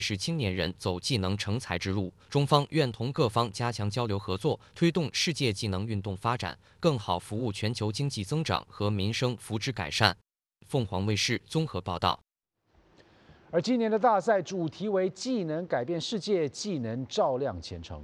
使青年人走技能成才之路。中方愿同各方加强交流合作，推动世界技能运动发展，更好服务全球经济增长和民生福祉改善。凤凰卫视综合报道。 而今年的大赛主题为“技能改变世界，技能照亮前程”。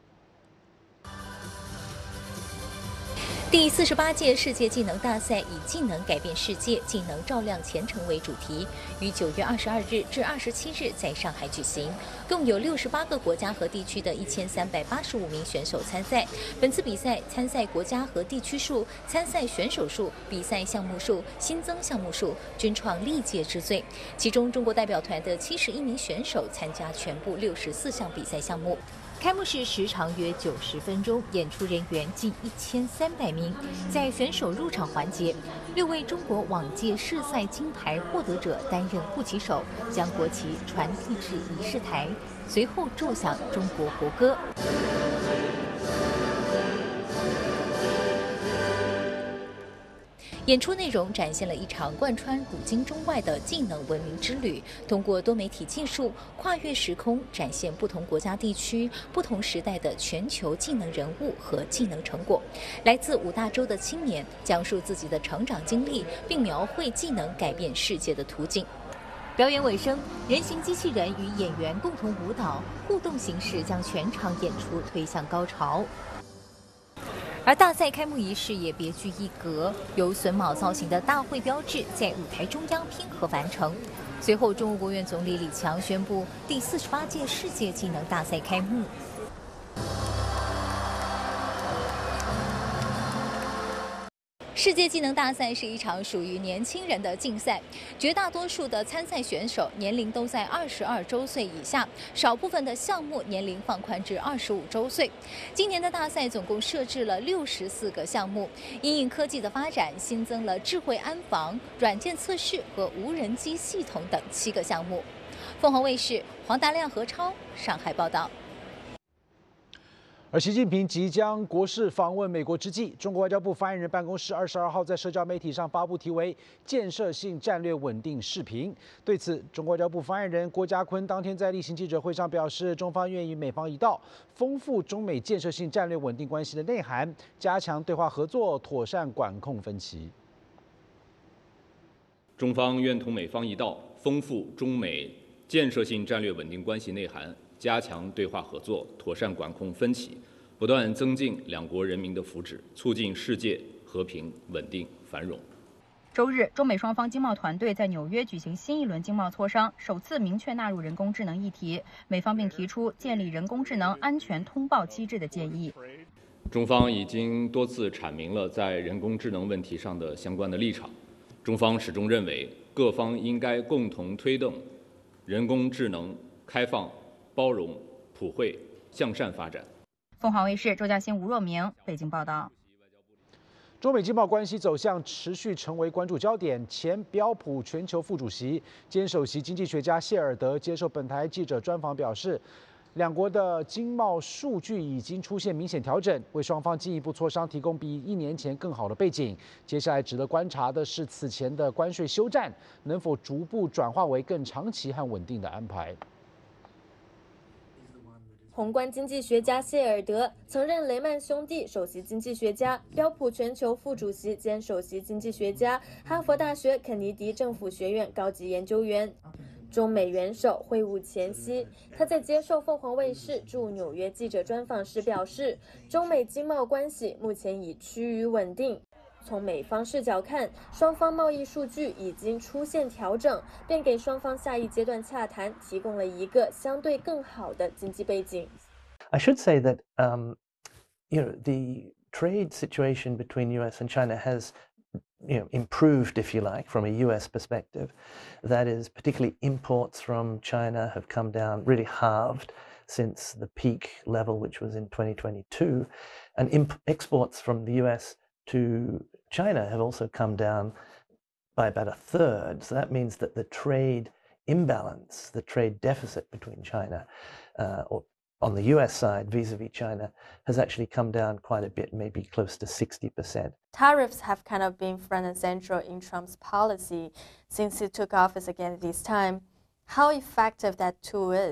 第48届世界技能大赛以“技能改变世界，技能照亮前程”为主题，于9月22日至27日在上海举行。共有68个国家和地区的1385名选手参赛。本次比赛参赛国家和地区数、参赛选手数、比赛项目数、新增项目数均创历届之最。其中，中国代表团的71名选手参加全部64项比赛项目。开幕式时长约90分钟，演出人员近1300名。在选手入场环节，6位中国往届世赛金牌获得者担任护旗手，将国旗传递至仪式台，随后奏响中国国歌。演出内容展现了一场贯穿古今中外的技能文明之旅，通过多媒体技术跨越时空，展现不同国家地区、不同时代的全球技能人物和技能成果。来自5大洲的青年讲述自己的成长经历，并描绘技能改变世界的途径。表演尾声，人形机器人与演员共同舞蹈，互动形式将全场演出推向高潮。而大赛开幕仪式也别具一格，由榫卯造型的大会标志在舞台中央拼合完成。随后，中国国务院总理李强宣布第48届世界技能大赛开幕。世界技能大赛是一场属于年轻人的竞赛，绝大多数的参赛选手年龄都在22周岁以下，少部分的项目年龄放宽至25周岁。今年的大赛总共设置了64个项目，因应科技的发展，新增了智慧安防、软件测试和无人机系统等7个项目。凤凰卫视黄达亮、何超上海报道。 而习近平即将国事访问美国之际，中国外交部发言人办公室22号在社交媒体上发布题为“建设性战略稳定”视频。对此，中国外交部发言人郭家坤当天在例行记者会上表示，中方愿与美方一道，丰富中美建设性战略稳定关系的内涵，加强对话合作，妥善管控分歧。 中方愿同美方一道，丰富中美建设性战略稳定关系内涵，加强对话合作，妥善管控分歧，不断增进两国人民的福祉，促进世界和平、稳定、繁荣。 周日，中美双方经贸团队在纽约举行新一轮经贸磋商，首次明确纳入人工智能议题。美方并提出建立人工智能安全通报机制的建议。 中方已经多次阐明了在人工智能问题上的相关的立场。中方始终认为，各方应该共同推动人工智能开放、包容、普惠、向善发展。 凤凰卫视周嘉欣、吴若明北京报道。 中美经贸关系走向持续成为关注焦点。前标普全球副主席兼首席经济学家谢尔德接受本台记者专访表示，两国的经贸数据已经出现明显调整，为双方进一步磋商提供比1年前更好的背景。接下来值得观察的是，此前的关税休战能否逐步转化为更长期和稳定的安排。 宏观经济学家谢尔德曾任雷曼兄弟首席经济学家、标普全球副主席兼首席经济学家、哈佛大学肯尼迪政府学院高级研究员。中美元首会晤前夕，他在接受凤凰卫视驻纽约记者专访时表示，中美经贸关系目前已趋于稳定。从美方视角看，双方贸易数据已经出现调整，便给双方下一阶段洽谈提供了一个相对更好的经济背景。 I should say that the trade situation between U.S. and China has improved, if you like, from a U.S. perspective. That is, particularly imports from China have come down, really halved since the peak level, which was in 2022, and exports from the U.S. to China have also come down by about a third. So that means that the trade imbalance, the trade deficit between China, or on the US side vis-a-vis China, has actually come down quite a bit, maybe close to 60%. Tariffs have been front and central in Trump's policy since he took office again this time. how effective that tool is.